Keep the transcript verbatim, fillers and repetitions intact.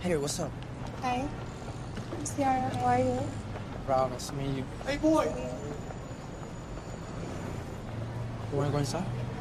Hey, what's up? Hi, I'm Ciara. How are you? Proud, nice to meet you. Hey, boy. You wanna go inside?